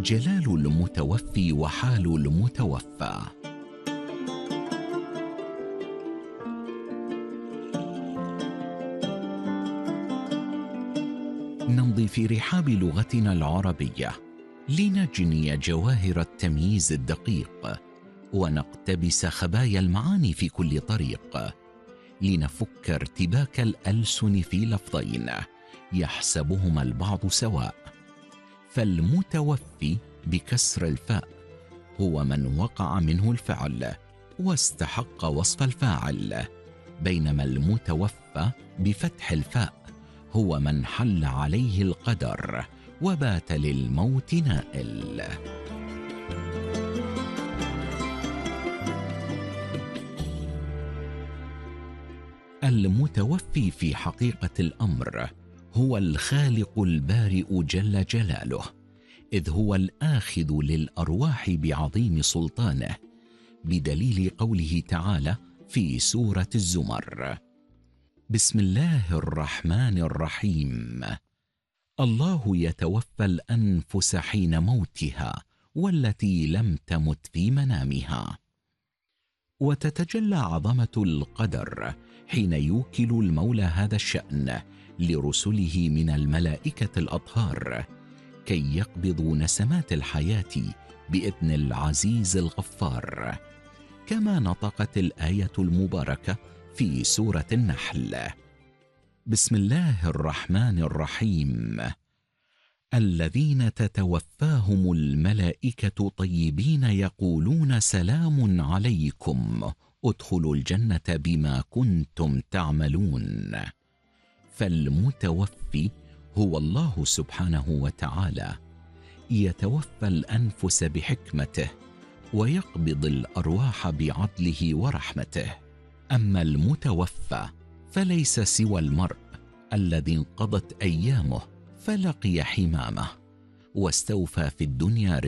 جلال المتوفي وحال المتوفى. نمضي في رحاب لغتنا العربية لنجني جواهر التمييز الدقيق، ونقتبس خبايا المعاني في كل طريق، لنفك ارتباك الألسن في لفظين يحسبهما البعض سواء. فالمتوفي بكسر الفاء هو من وقع منه الفعل واستحق وصف الفاعل، بينما المتوفى بفتح الفاء هو من حل عليه القدر وبات للموت نائل. المتوفي في حقيقة الأمر هو الخالق البارئ جل جلاله، إذ هو الآخذ للأرواح بعظيم سلطانه، بدليل قوله تعالى في سورة الزمر: بسم الله الرحمن الرحيم. الله يتوفى الأنفس حين موتها والتي لم تمت في منامها. وتتجلى عظمة القدر حين يوكل المولى هذا الشأن لرسله من الملائكة الأطهار كي يقبضوا نسمات الحياة بإذن العزيز الغفار، كما نطقت الآية المباركة في سورة النحل: بسم الله الرحمن الرحيم. الذين تتوفاهم الملائكة طيبين يقولون سلام عليكم ادخلوا الجنة بما كنتم تعملون. فالمتوفي هو الله سبحانه وتعالى، يتوفى الأنفس بحكمته ويقبض الأرواح بعدله ورحمته. أما المتوفى فليس سوى المرء الذي انقضت أيامه فلقي حمامه واستوفى في الدنيا